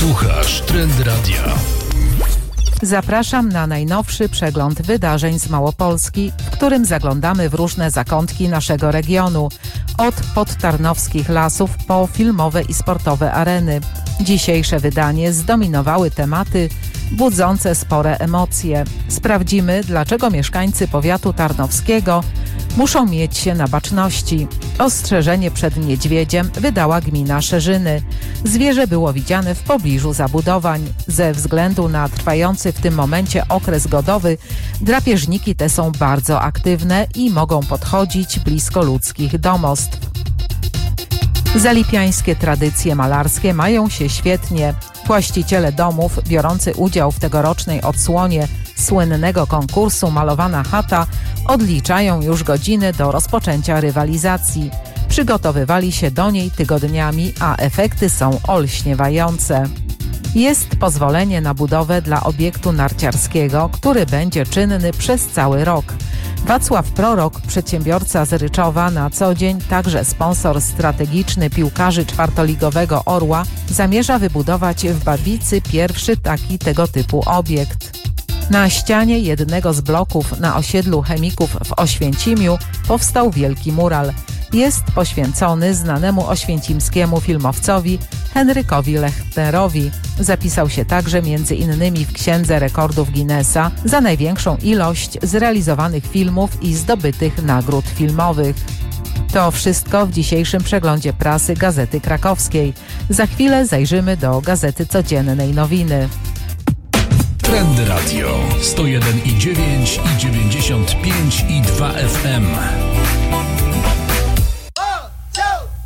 Słuchasz Trend Radia. Zapraszam na najnowszy przegląd wydarzeń z Małopolski, w którym zaglądamy w różne zakątki naszego regionu. Od podtarnowskich lasów po filmowe i sportowe areny. Dzisiejsze wydanie zdominowały tematy budzące spore emocje. Sprawdzimy, dlaczego mieszkańcy powiatu tarnowskiego muszą mieć się na baczności. Ostrzeżenie przed niedźwiedziem wydała gmina Szerzyny. Zwierzę było widziane w pobliżu zabudowań. Ze względu na trwający w tym momencie okres godowy, drapieżniki te są bardzo aktywne i mogą podchodzić blisko ludzkich domostw. Zalipiańskie tradycje malarskie mają się świetnie. Właściciele domów biorący udział w tegorocznej odsłonie słynnego konkursu Malowana chata odliczają już godziny do rozpoczęcia rywalizacji. Przygotowywali się do niej tygodniami, a efekty są olśniewające. Jest pozwolenie na budowę dla obiektu narciarskiego, który będzie czynny przez cały rok. Wacław Prorok, przedsiębiorca z Ryczowa, na co dzień także sponsor strategiczny piłkarzy czwartoligowego Orła, zamierza wybudować w Babicy pierwszy taki tego typu obiekt. Na ścianie jednego z bloków na osiedlu Chemików w Oświęcimiu powstał wielki mural. Jest poświęcony znanemu oświęcimskiemu filmowcowi Henrykowi Lechnerowi. Zapisał się także m.in. w Księdze Rekordów Guinnessa za największą ilość zrealizowanych filmów i zdobytych nagród filmowych. To wszystko w dzisiejszym przeglądzie prasy Gazety Krakowskiej. Za chwilę zajrzymy do Gazety Codziennej Nowiny. Trend Radio 101,9 i 95,2 FM.